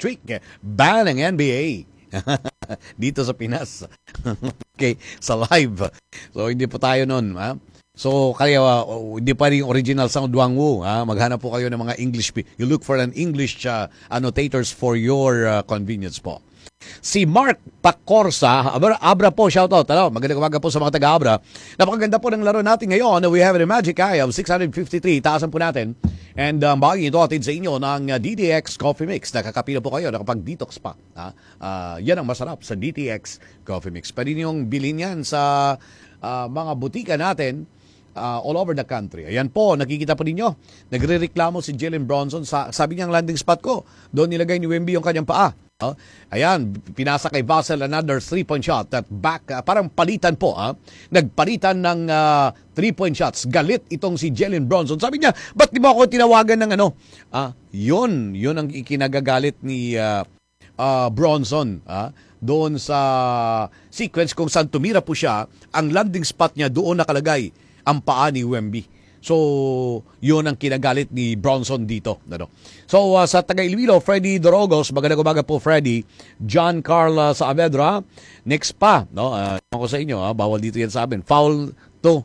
streak. Ban ng NBA. Dito sa Pinas. Okay, sa live. So, hindi po tayo nun. Ha? So, kaya hindi pa rin original sound Wang Wu. Ha? Maghanap po kayo ng mga English. You look for an English annotators for your convenience po. Si Mark Pacorsa, Abra po, shoutout. Magandang umaga po sa mga taga-Abra. Napakaganda po ng laro natin ngayon. We have a magic eye of 653. Taasan po natin. And bagay ito atin sa inyo ng DTX Coffee Mix. Nakakapila po kayo, nakapag-detox pa. Yan ang masarap sa DTX Coffee Mix. Pwede niyong bilhin yan sa mga butika natin all over the country. Ayan po, nakikita po ninyo. Nagre-reklamo si Jalen Bronson. Sabi niya ang landing spot ko. Doon nilagay ni Wemby yung kanyang paa. Ayan, pinasa kay Vassell another 3-point shot at back, parang palitan po. Nagpalitan ng 3-point shots. Galit itong si Jalen Bronson. Sabi niya, ba't di mo ako tinawagan ng ano? Yun ang ikinagagalit ni Bronson. Doon sa sequence kung saan tumira po siya, ang landing spot niya doon nakalagay ang paa ni Wemby. So, yun ang kinagalit ni Bronson dito. So, sa Taga-Iloilo, Freddy Dorogos, magandang umaga po, Freddy. John Carl Saavedra, next pa. Ako sa inyo, bawal dito yan sa amin. Foul to.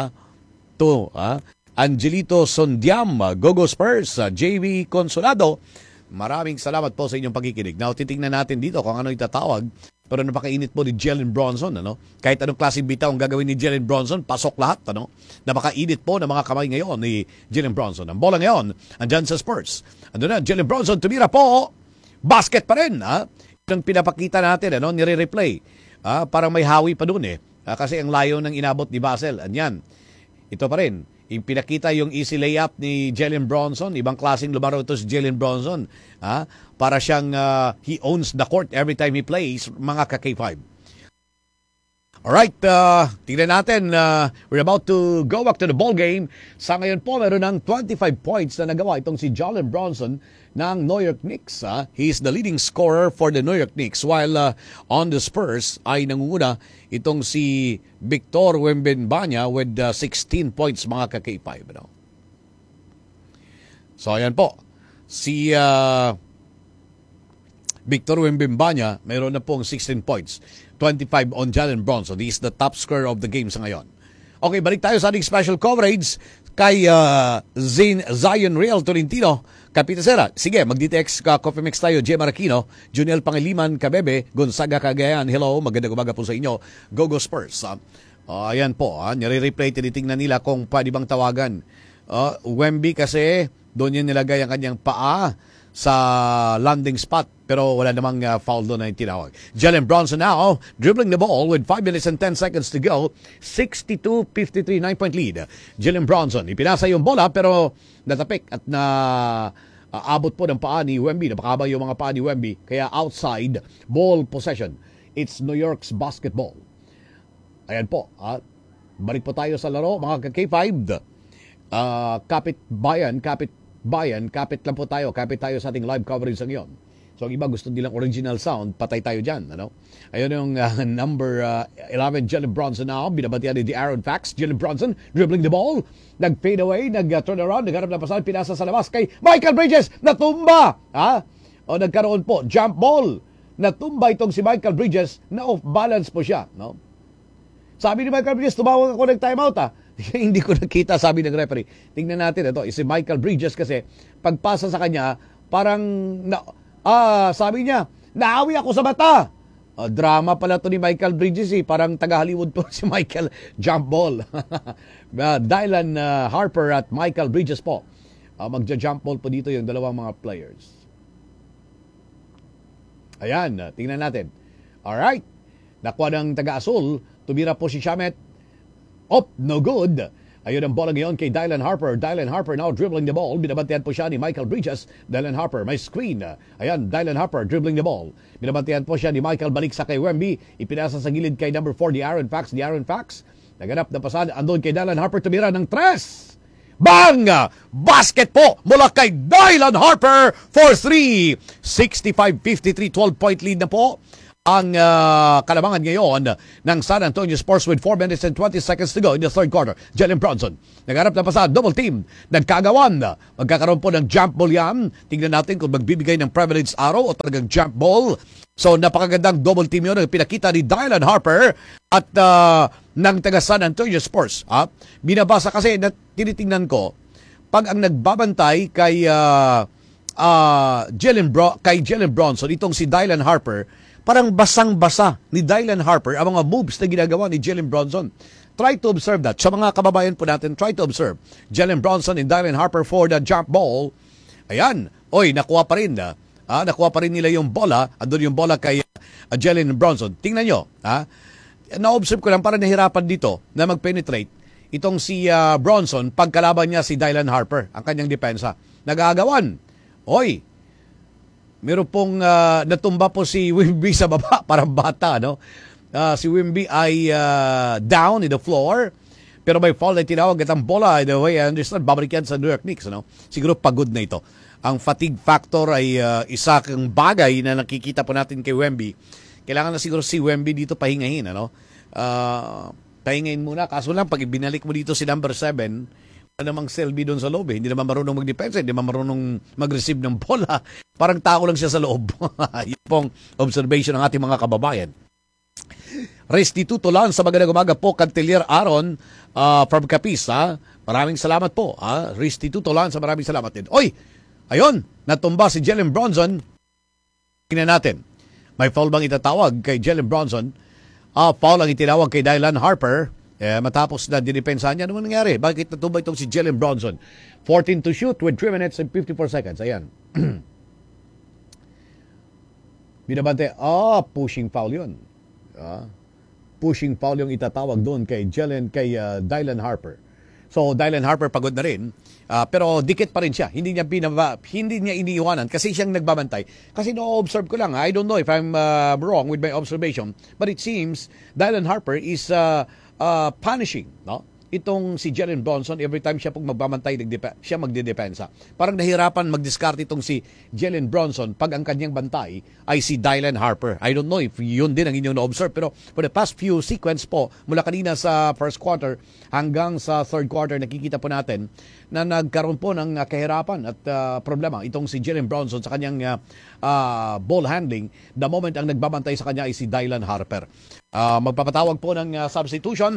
Angelito Sondiam, Gogo Spurs, JV Consolado, maraming salamat po sa inyong pagkikinig. Now, titingnan natin dito kung ano itatawag. Pero napakainit po ni Jalen Bronson. Kahit anong klaseng bitaw ang gagawin ni Jalen Bronson, pasok lahat. Napakainit po ng mga kamay ngayon ni Jalen Bronson. Ang bola ngayon, andyan sa Spurs. Ando na, Jalen Bronson, tumira po. Basket pa rin. Yung pinapakita natin, nire-replay. Parang may hawi pa dun kasi ang layo ng inabot ni Vassell. Anyan. Ito pa rin. Pinakita yung easy layup ni Jalen Bronson. Ibang klaseng lumaro ito si Jalen Bronson. Para siyang he owns the court every time he plays, mga ka-K5. Alright, tingnan natin. We're about to go back to the ball game. Sa ngayon po, meron ng 25 points na nagawa itong si Jalen Bronson ng New York Knicks. He is the leading scorer for the New York Knicks. While on the Spurs ay nangunguna itong si Victor Wembanyama with 16 points, mga ka-K5. So, ayan po. Si Victor Wembanyama mayroon na pong 16 points. 25 on Jalen Bronson. He is the top scorer of the game sa ngayon. Okay, balik tayo sa ating special coverage kay Zion Real Tolentino. Kapitasera, sige, mag-DTX Coffee Mix tayo. J. Maraquino, Juniel Pangiliman, Kabebe, Gonzaga, Cagayan. Hello, magandang umaga po sa inyo. Go Spurs. Ayan po, nire-replay, tinitingnan nila kung pwede bang tawagan. Wemby kasi, doon yun nilagay ang kanyang paa sa landing spot. Pero wala namang foul doon na yung tinawag. Jalen Bronson now, dribbling the ball with 5 minutes and 10 seconds to go. 62-53, 9-point lead. Jalen Bronson, ipinasa yung bola pero natapik at na abot po ng paa ni Wemby. Napakaba yung mga paa ni Wemby. Kaya outside ball possession. It's New York's basketball. Ayan po. Balik po tayo sa laro, mga K5. Kapit lang po tayo. Kapit tayo sa ating live coverage sa ngayon. So, ang iba gusto nilang original sound, patay tayo dyan. Ayun yung number 11, Jalen Bronson now. Binabatian ni Aaron Fax. Jalen Bronson, dribbling the ball. Nag-fade away, nag-turn around, nagharap na pasan, pinasa sa labas kay Michael Bridges. Natumba! O nagkaroon po, jump ball. Natumba itong si Michael Bridges, na off-balance po siya. Sabi ni Michael Bridges, tumawag ako ng timeout. Hindi ko nakita, sabi ng referee. Tingnan natin ito, si Michael Bridges kasi pagpasa sa kanya, parang sabi niya, naawi ako sa mata. Drama pala to ni Michael Bridges parang taga-Hollywood po si Michael. Jump ball. Dylan Harper at Michael Bridges po. Magja-jump ball po dito yung dalawang mga players. Ayan, tingnan natin. Alright. Nakuha ng taga-Asul. Tumira po si Shamet. No good. Ayun ang bola ngayon kay Dylan Harper. Dylan Harper now dribbling the ball. Binabantihan po siya ni Michael Bridges. Dylan Harper, may screen. Ayan, Dylan Harper dribbling the ball. Binabantihan po siya ni Michael, balik sa kay Wemby. Ipinasa sa gilid kay number 4, di Aaron Fax. Naganap na pasada. Andun kay Dylan Harper, tumira ng 3. Bang! Basket po mula kay Dylan Harper for 3. 65-53, 12-point lead na po ang kalamangan ngayon ng San Antonio Spurs with 4 minutes and 20 seconds to go in the third quarter. Jalen Bronson, nagharap na pa sa double team, nagkagawan. Magkakaroon po ng jump ball yan. Tingnan natin kung magbibigay ng privilege arrow o talagang jump ball. So napakagandang double team yun ang pinakita ni Dylan Harper at ng taga San Antonio Spurs. Binabasa kasi na tinitingnan ko, pag ang nagbabantay kay Jalen Bronson, itong si Dylan Harper, parang basang-basa ni Dylan Harper ang mga moves na ginagawa ni Jalen Bronson. Try to observe that. Sa mga kababayan po natin, try to observe. Jalen Bronson and Dylan Harper for the jump ball. Ayan. Oy, nakuha pa rin. Nakuha pa rin nila yung bola. Andun yung bola kay Jalen Bronson. Tingnan nyo. Na-observe ko lang, parang nahirapan dito na mag-penetrate itong si Bronson pagkalaban niya si Dylan Harper, ang kanyang depensa. Nagagawan. Oy, meron pong natumba po si Wimby sa baba, parang bata, no? Si Wimby ay down in the floor, pero may foul na tinawag at ang bola, the way I understand, babalik yan sa New York Knicks, no? Siguro pagod na ito. Ang fatigue factor ay isa kang bagay na nakikita po natin kay Wemby. Kailangan na siguro si Wemby dito pahingahin, ano? Pahingahin muna. Kaso lang, pag ibinalik mo dito si number 7, namang Selby doon sa loob. Hindi naman marunong mag-defense, hindi naman marunong mag-receive ng bola. Parang tao lang siya sa loob. Yung pong observation ng ating mga kababayan. Restituto lang sa magandang umaga po, Cantilier Aaron from Capiz. Maraming salamat po. Restituto lang sa maraming salamat din. Oy, ayun, natumba si Jalen Bronson. Tingnan natin. May foul bang itatawag kay Jalen Bronson? Foul ang itinawag kay Dylan Harper. Matapos na dinipensahan niya, ano nangyari? Bakit natumba itong si Jalen Bronson? 14 to shoot with 3 minutes and 54 seconds. Ayan. Binabante. Pushing foul yun. Pushing foul yung itatawag doon kay Dylan Harper. So, Dylan Harper pagod na rin. Pero dikit pa rin siya. Hindi niya iniiwanan kasi siyang nagbabantay. Kasi no-observe ko lang. I don't know if I'm wrong with my observation. But it seems Dylan Harper is punishing, no? Itong si Jalen Bronson, every time siya pong magbabantay, siya magdedepensa. Parang nahirapan mag-discard itong si Jalen Bronson pag ang kanyang bantay ay si Dylan Harper. I don't know if yun din ang inyong na-observe, pero for the past few sequence po, mula kanina sa first quarter hanggang sa third quarter, nakikita po natin na nagkaroon po ng kahirapan at problema itong si Jalen Bronson sa kanyang ball handling. The moment ang nagbabantay sa kanya ay si Dylan Harper. Magpapatawag po ng substitution.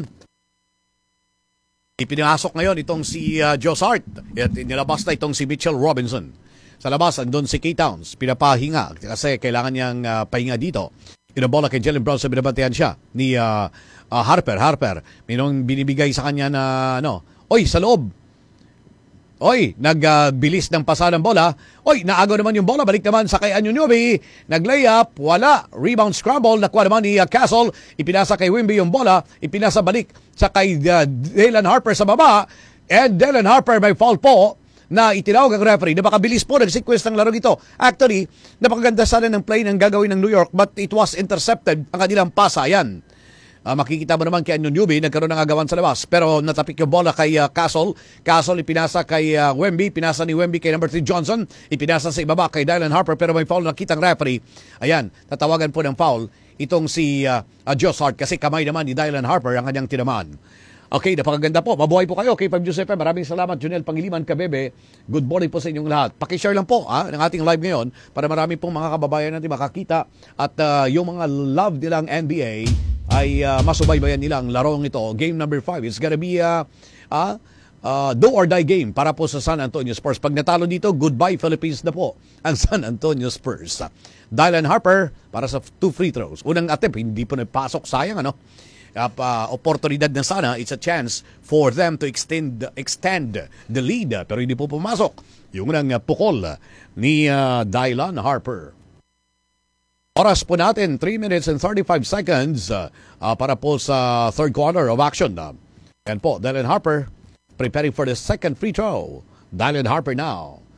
Ipinasok ngayon itong si Joe Hart at nilabas na itong si Mitchell Robinson. Sa labas, andun si K-Towns. Pinapahinga kasi kailangan niyang pahinga dito. Inabola kay Jalen Bronson, binabantayan siya ni Harper. Minong binibigay sa kanya na oy, sa loob. Oy, nagbilis ng pasa ng bola. Oy, naagaw naman yung bola. Balik naman sa kay Anunoby. Nag-layup. Wala. Rebound scramble. Nakuha naman ni Castle. Ipinasa kay Wimby yung bola. Ipinasa balik sa kay Dylan Harper sa baba. And Dylan Harper may foul po na itinawag ang referee. Napakabilis po nag-sequence ng laro ito. Actually, napakaganda sana ng play ng gagawin ng New York but it was intercepted ang kanilang pasa. Yan. Makikita mo naman kay Anunoby, nagkaroon ng agawan sa labas. Pero natapik yung bola kay Castle. Castle ipinasa kay Wemby. Pinasa ni Wemby kay number 3 Johnson. Ipinasa sa ibaba kay Dylan Harper. Pero may foul na kitang referee. Ayan, tatawagan po ng foul itong si Joe Hart kasi kamay naman ni Dylan Harper ang kanyang tinamaan. Okay, napakaganda po. Mabuhay po kayo kay 5 Joseph. Maraming salamat, Junel Pangiliman Kabebe. Good morning po sa inyong lahat. Pakishare lang po ng ating live ngayon para marami pong mga kababayan natin makakita at yung mga love nilang NBA ay masubaybayan nilang larong ito. Game number 5. It's gonna be do or die game para po sa San Antonio Spurs. Pag natalo dito, goodbye Philippines na po ang San Antonio Spurs. Dylan Harper para sa 2 free throws. Unang attempt, hindi po napasok. Sayang, oportunidad na sana. It's a chance for them to extend the lead. Pero hindi po pumasok. Yung unang pukol ni Dylan Harper. Oras po natin, 3 minutes and 35 seconds para po sa third quarter of action. Yan po, Dylan Harper preparing for the second free throw. Dylan Harper now.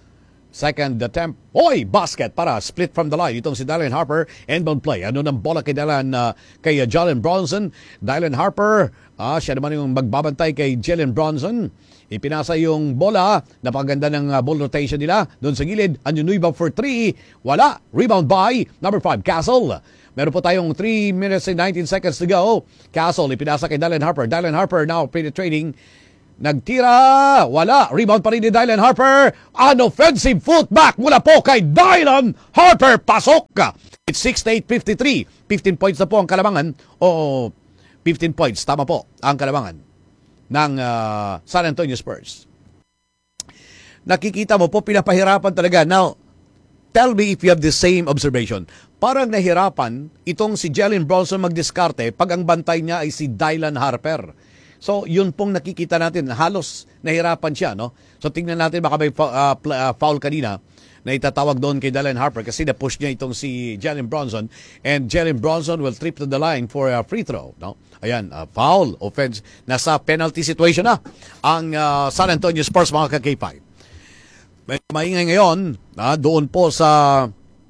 Second attempt. Oy! Basket para split from the line. Itong si Dylan Harper. Inbound play. Ano ng bola kay Jalen Bronson. Dylan Harper. Siya naman yung magbabantay kay Jalen Bronson. Ipinasa yung bola. Napakaganda ng ball rotation nila. Doon sa gilid. Anyunuiba for 3. Wala. Rebound by number 5, Castle. Meron po tayong 3 minutes and 19 seconds to go. Castle. Ipinasa kay Dylan Harper. Dylan Harper now penetrating. Nagtira, wala. Rebound pa rin ni Dylan Harper. An offensive footback mula po kay Dylan Harper. Pasok! It's 6-8-53. 15 points na po ang kalamangan. O 15 points, tama po, ang kalamangan ng San Antonio Spurs. Nakikita mo po, pinapahirapan talaga. Now, tell me if you have the same observation. Parang nahirapan itong si Jalen Bronson magdiskarte pag ang bantay niya ay si Dylan Harper. So, yun pong nakikita natin. Halos nahirapan siya, no? So, tingnan natin baka may foul kanina na itatawag doon kay Dylan Harper kasi na-push niya itong si Jalen Bronson and Jalen Bronson will trip to the line for a free throw, no? Ayan, foul, offense. Nasa penalty situation na ang San Antonio Spurs, mga ka-K5. May maingay ngayon doon po sa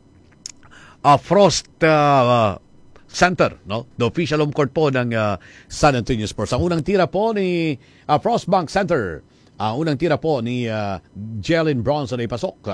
Frost Center, no? The official home court po ng San Antonio Spurs. Ang unang tira po ni Frostbank Center. Ang unang tira po ni Jalen Bronson ay pasok.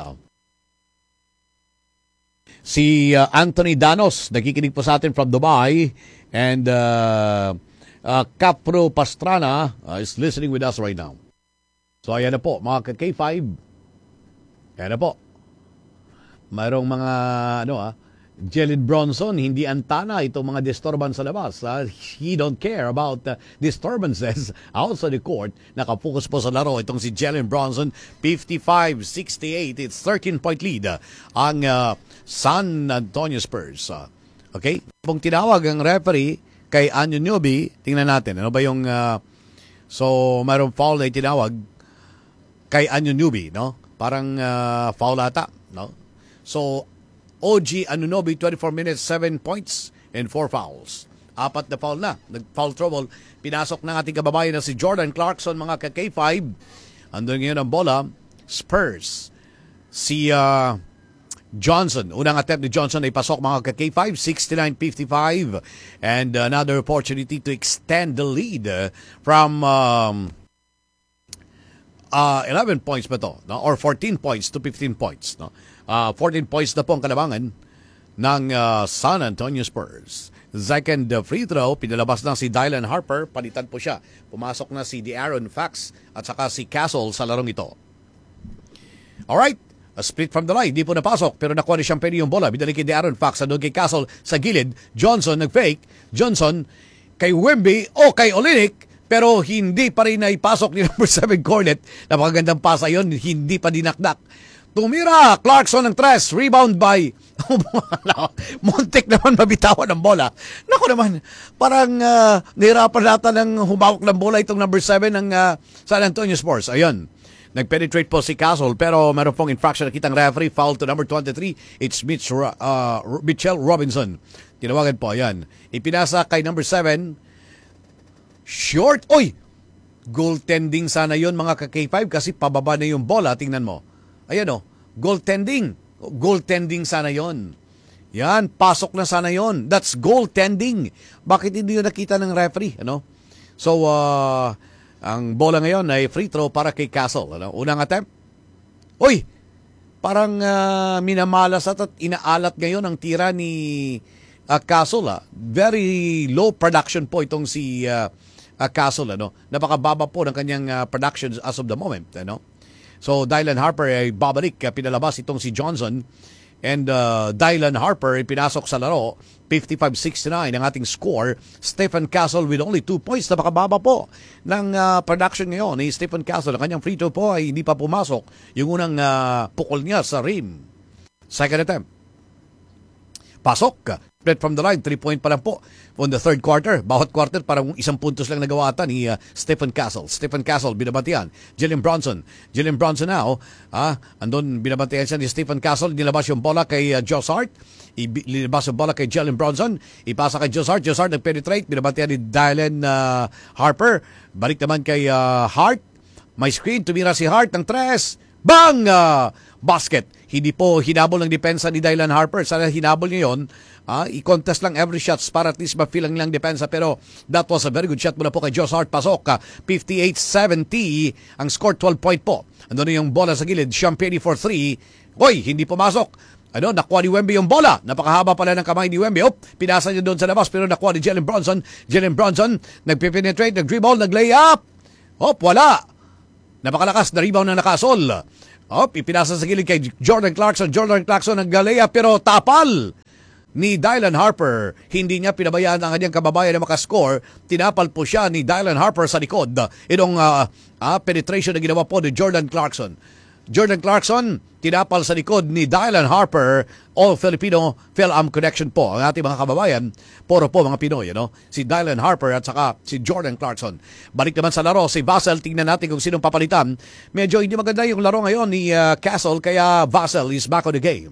Si Anthony Danos, nakikinig po sa atin from Dubai. And Capro Pastrana is listening with us right now. So ayan na po, mga K5. Ayan na po. Mayroong mga Jalen Bronson, hindi antana itong mga disturbance sa labas. He don't care about disturbances outside the court. Nakafocus po sa laro itong si Jalen Bronson. 55-68. It's 13-point lead ang San Antonio Spurs. Okay? Kung tinawag ang referee kay Anyunubi, tingnan natin. Ano ba yung... so, mayroong foul na itinawag kay Anyunubi, no? Parang foul ata, no? So, OG Anunoby, 24 minutes, 7 points, and 4 fouls. 4 na foul na. Nag-foul trouble. Pinasok ng ating kababayan na si Jordan Clarkson, mga ka-K5. Andun ngayon ang bola. Spurs. Si Johnson. Unang attempt ni Johnson ay pasok, mga ka-K5. 69-55. And another opportunity to extend the lead from 11 points ba to? No? Or 14 points to 15 points. No? 14 points na po ang kalamangan ng San Antonio Spurs. Second free throw, pinalabas na si Dylan Harper. Palitan po siya. Pumasok na si De'Aaron Fox at saka si Castle sa larong ito. Alright, a split from the line. Di po napasok pero nakuha ni Champagne yung bola. Binalik kay De'Aaron Fox. Andun kay Castle sa gilid. Johnson nag-fake. Johnson kay Wemby o kay Olynyk. Pero hindi pa rin naipasok ni number 7 Cornet. Napakagandang pasa yon, hindi pa dinakdak. Tumira, Clarkson ng 3, rebound by, muntik naman mabitawan ng bola. Naku naman, parang nahirapan nata ng humawak ng bola itong number 7 ng San Antonio Spurs. Ayun, nag-penetrate po si Castle pero meron pong infraction. Nakitang referee, foul to number 23. It's Mitchell Robinson. Tinawagan po, ayan. Ipinasa kay number 7. Short. Oy! Goaltending sana yon, mga ka-K5 kasi pababa na yung bola. Tingnan mo. Ayan o. Goaltending. Goaltending sana yon. Yan. Pasok na sana yon. That's goaltending. Bakit hindi yun nakita ng referee? Ano? So, ang bola ngayon ay free throw para kay Castle. Ano? Unang attempt. Uy! Parang minamalas at inaalat ngayon ang tira ni Castle. Very low production po itong si Castle. Ano? Napakababa po ng kanyang productions as of the moment. Ano? So, Dylan Harper ay babalik. Pinalabas itong si Johnson. And Dylan Harper ay pinasok sa laro. 55-69 ang ating score. Stephen Castle with only 2 points. Napakababa po ng production ngayon ni Stephen Castle. Ang kanyang free throw po ay hindi pa pumasok. Yung unang pukol niya sa rim. Second attempt. Pasok. Split from the line. 3-point pa lang po on the third quarter. Bawat quarter parang isang puntos lang nagawa ata ni Stephen Castle. Stephen Castle binabatian. Jalen Bronson. Jalen Bronson now. Andun binabatian siya ni Stephen Castle. Nilabas yung bola kay Josh Hart. Nilabas yung bola kay Jalen Bronson. Ipasa kay Josh Hart. Josh Hart nag-penetrate. Binabatian ni Dylan Harper. Balik naman kay Hart. May screen. Tumira si Hart ng 3. Bang! Basket. Hindi po hinabol ng depensa ni Dylan Harper. Sana hinabol niya yun. I-contest lang every shots para at least ma-feel lang depensa. Pero that was a very good shot mula po kay Josh Hart. Pasok. 58-70. Ang score 12 point po. Ano na yung bola sa gilid. Champagne for 3. Hoy, hindi pumasok. Nakuha ni Wemby yung bola. Napakahaba pala ng kamay ni Wemby. Pinasa niya doon sa labas pero nakuha ni Jalen Bronson. Jalen Bronson, nagpipenetrate, nag-dribble, nag-layup. Wala. Napakalakas na rebound na nakasol. Ipinasa sa gilid kay Jordan Clarkson. Jordan Clarkson nag-layup pero tapal ni Dylan Harper. Hindi niya pinabayaan ang kanyang kababayan na makascore. Tinapal po siya ni Dylan Harper sa likod. Itong penetration na ginawa po ni Jordan Clarkson. Jordan Clarkson, tinapal sa likod ni Dylan Harper. All Filipino Phil-Am connection po. Ang ating mga kababayan, puro po mga Pinoy. Si Dylan Harper at saka si Jordan Clarkson. Balik naman sa laro, si Vassell. Tingnan natin kung sinong papalitan. Medyo hindi maganda yung laro ngayon ni Castle, kaya Vassell is back on the game.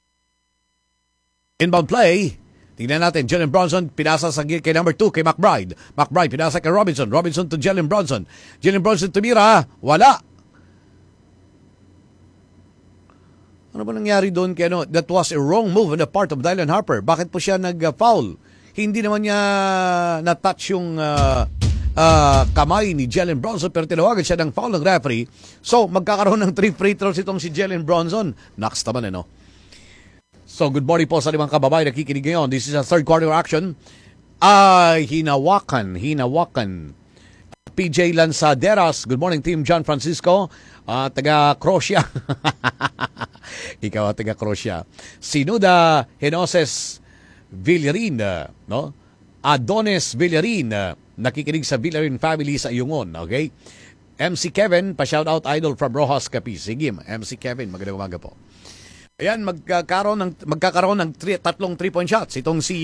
Inbound play. Tingnan natin, Jalen Bronson, pinasa sa kay number 2, kay McBride. McBride, pinasa kay Robinson. Robinson to Jalen Bronson. Jalen Bronson tumira. Wala. Ano ba nangyari doon? That was a wrong move on the part of Dylan Harper. Bakit po siya nag-foul? Hindi naman niya na-touch yung kamay ni Jalen Bronson pero tinawagan siya ng foul ng referee. So, magkakaroon ng 3 free throws itong si Jalen Bronson. Next naman, So, good morning po sa limang kababayan na kikinig ngayon. This is a third quarter action. Hinawakan. PJ Lanzaderas. Good morning, Team John Francisco. Taga Croatia. Ikaw taga Croatia. Sinuda Henoses Villarin, no? Adonis Villarin, nakikinig sa Villarin family sa Iyungon, okay? MC Kevin, pa-shoutout idol from Rojas Capiz. Sige, MC Kevin, magandang umaga po. Ayan, magkakaroon ng tatlong 3-point shots. Itong si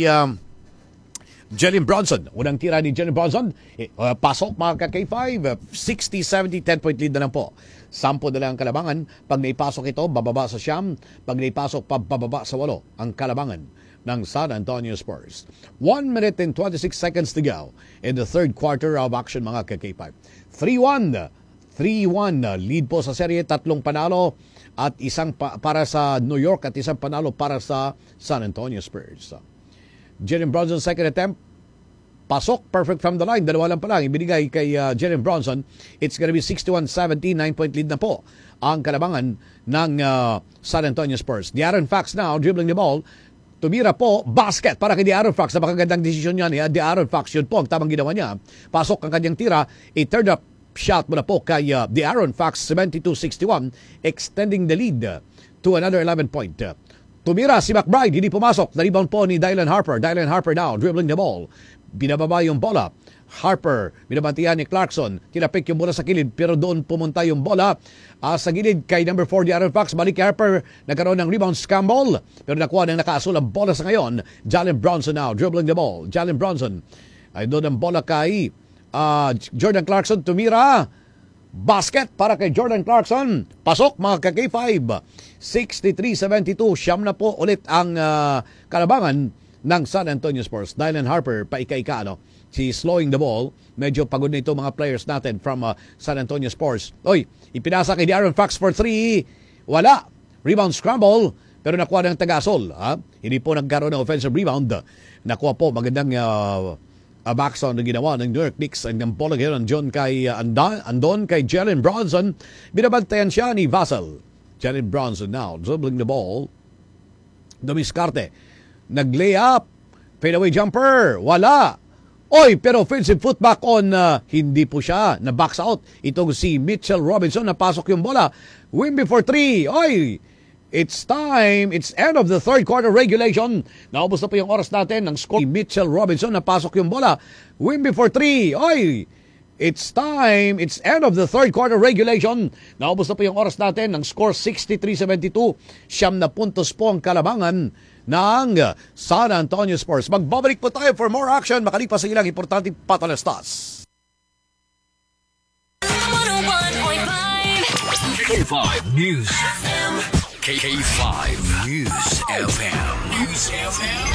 Jalen Bronson. Unang tira ni Jalen Bronson. Pasok mga ka-K5. 60-70, 10-point lead na lang po. 10 na lang ang Kalabangan. Pag naipasok ito, bababa sa Siyam. Pag naipasok, bababa sa 8 ang Kalabangan ng San Antonio Spurs. 1 minute and 26 seconds to go in the third quarter of action mga ka-K5. 3-1. 3-1. Lead po sa serye. 3 panalo at isang para sa New York at isang panalo para sa San Antonio Spurs. Jalen Bronson second attempt. Pasok, perfect from the line. 2 lang pa lang. Ibinigay kay Jalen Bronson. It's gonna be 61-70. 9-point lead na po ang Kalabangan ng San Antonio Spurs. De'Aaron Fox now, dribbling the ball. Tumira po, basket para kay De'Aaron Fox. Napakagandang desisyon niya ni De'Aaron Fox. Yun po ang tamang ginawa niya. Pasok ang kanyang tira. A third up shot muna po kay De'Aaron Fox. 72-61. Extending the lead to another 11-point. Tumira si McBride, hindi pumasok. Na-rebound po ni Dylan Harper. Dylan Harper now, dribbling the ball. Binababa yung bola. Harper, binabantiyan ni Clarkson. Tinapik yung bola sa kilid, pero doon pumunta yung bola. Sa gilid kay number 4, De'Aaron Fox. Balik kay Harper, nagkaroon ng rebound scramble. Pero nakuha ng nakaasul ang bola sa ngayon. Jalen Bronson now, dribbling the ball. Jalen Bronson. Ay doon ang bola kay Jordan Clarkson. Tumira. Basket para kay Jordan Clarkson. Pasok mga ka-K5. 63-72. Siyam na po ulit ang Kalabangan ng San Antonio Spurs. Dylan Harper, paika-ika, She's slowing the ball. Medyo pagod na ito mga players natin from San Antonio Spurs. Ipinasa kay De'Aaron Fox for 3. Wala. Rebound scramble. Pero nakuha ng tagasol. Hindi po nagkaroon ng offensive rebound. Nakuha po magandang backsound na ginawa ng New York Knicks. Ang bola ngayon andon kay Jalen Bronson. Binabantayan siya ni Vassell. Jalen Bronson now dribbling the ball. Dumiskarte. Nag-layup. Fadeaway jumper. Wala. Pero offensive footback on. Hindi po siya. Na-box out. Itong si Mitchell Robinson. Napasok yung bola. Win before 3. It's time. It's end of the third quarter regulation. Naubos na po yung oras natin. Ang score Mitchell Robinson. Napasok yung bola. Win before 3. It's time. It's end of the third quarter regulation. Naubos na po yung oras natin. Ang score 63-72. 9 na puntos po ang Kalabangan ng San Antonio Spurs. Magbabalik po tayo for more action. Makalipas sa ilang importanteng patalastas. K5 News FM. K5 News FM.